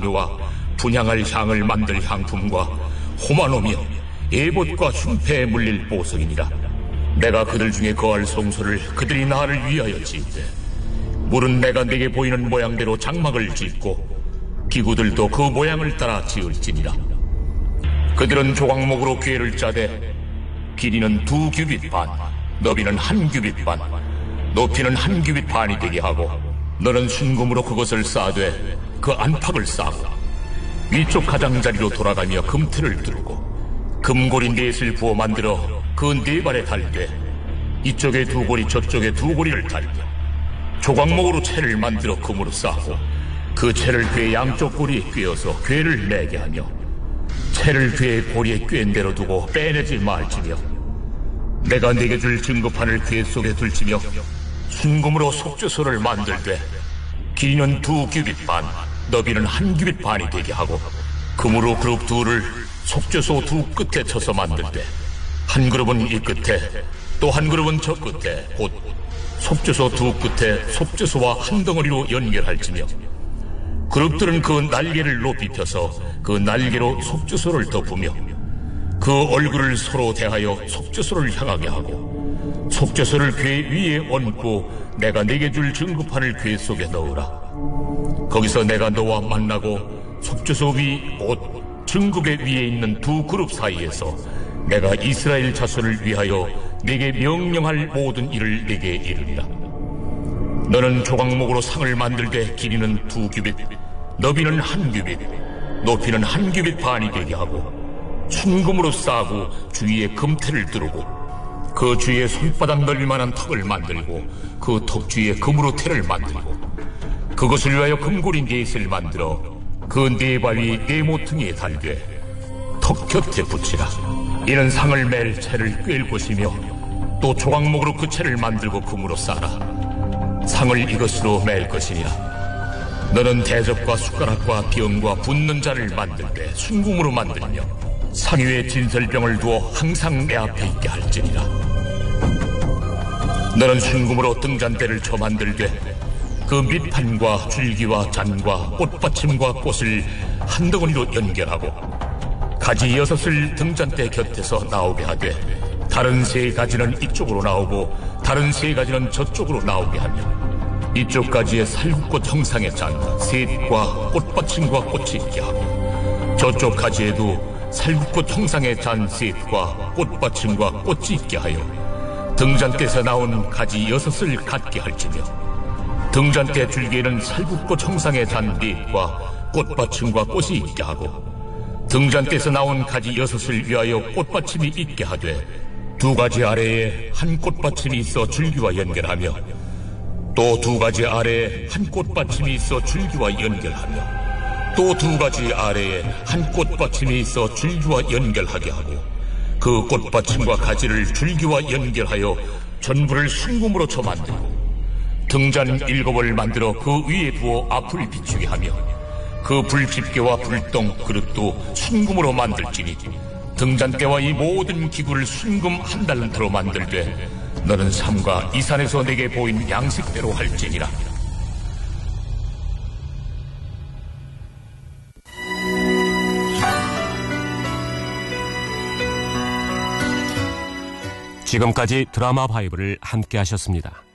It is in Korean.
나무와 분향할 향을 만들 향품과 호마노며 에봇과 흉패에 물릴 보석이니라. 내가 그들 중에 거할 성소를 그들이 나를 위하여 지으되 물은 내가 내게 보이는 모양대로 장막을 짓고 기구들도 그 모양을 따라 지을지니라. 그들은 조각목으로 궤를 짜되 길이는 2규빗 반, 너비는 1규빗 반, 높이는 1규빗 반이 되게 하고 너는 순금으로 그것을 싸되 그 안팎을 싸고 위쪽 가장자리로 돌아가며 금틀을 두르고 금고리 넷을 부어 만들어 그 네 발에 달되 이쪽에 2고리 저쪽에 2고리를 달며 조각목으로 채를 만들어 금으로 싸고 그 채를 궤 양쪽 고리에 꿰어서 궤를 내게 하며 채를 궤의 고리에 꿰인 대로 두고 빼내지 말지며 내가 네게 줄 증거판을 궤 속에 둘지며 순금으로 속죄소를 만들되 길이는 2규빗 반, 너비는 1규빗 반이 되게 하고 금으로 그룹 둘을 속죄소 2 끝에 쳐서 만들되 한 그룹은 이 끝에 또 한 그룹은 저 끝에 곧 속죄소 2 끝에 속죄소와 한 덩어리로 연결할지며 그룹들은 그 날개를 높이 펴서 그 날개로 속죄소를 덮으며 그 얼굴을 서로 대하여 속죄소를 향하게 하고 속죄소를 궤 위에 얹고 내가 네게 줄 증거판을 궤 속에 넣으라. 거기서 내가 너와 만나고 속죄소 위 곧 증거궤 위에 있는 2 그룹 사이에서 내가 이스라엘 자손을 위하여 네게 명령할 모든 일을 네게 이르리라. 너는 조각목으로 상을 만들되 길이는 2규빗, 너비는 1규빗, 높이는 1규빗 반이 되게 하고 순금으로 싸고 주위에 금태를 두르고 그 주위에 손바닥 넓이만한 턱을 만들고 그 턱 주위에 금으로 태를 만들고 그것을 위하여 금고리 넷을 만들어 그 네 발 위 네 모퉁이에 달되 턱 곁에 붙이라. 이는 상을 맬 채를 꿰일 것이며 또 조각목으로 그 채를 만들고 금으로 싸라. 상을 이것으로 맬 것이니라. 너는 대접과 숟가락과 병과 붓는 자를 만들 때 순금으로 만들며 상 위에 진설병을 두어 항상 내 앞에 있게 할지니라. 너는 순금으로 등잔대를 쳐 만들되 그 밑판과 줄기와 잔과 꽃받침과 꽃을 한 덩어리로 연결하고 가지 6을 등잔대 곁에서 나오게 하되 다른 3가지는 이쪽으로 나오고 다른 3가지는 저쪽으로 나오게 하며 이쪽 가지에 살구꽃 형상의 잔 셋과 꽃받침과 꽃이 있게 하고 저쪽 가지에도 살구꽃 형상의 잔 셋과 꽃받침과 꽃이 있게 하여 등잔대에서 나온 가지 6을 갖게 할지며 등잔대 줄기에는 살구꽃 형상의 잔 넷과 꽃받침과 꽃이 있게 하고 등잔대에서 나온 가지 6을 위하여 꽃받침이 있게 하되 2가지 아래에 한 꽃받침이 있어 줄기와 연결하며 또 2가지 아래에 한 꽃받침이 있어 줄기와 연결하며 또 2가지 아래에 한 꽃받침이 있어 줄기와 연결하게 하고 그 꽃받침과 가지를 줄기와 연결하여 전부를 순금으로 쳐 만들고 등잔 7을 만들어 그 위에 두어 앞을 비추게 하며 그 불집게와 불똥 그릇도 순금으로 만들지니 등잔대와 이 모든 기구를 순금 1달란트로 만들되 너는 삼가 이 산에서 내게 보인 양식대로 할지니라. 지금까지 드라마 바이블을 함께 하셨습니다.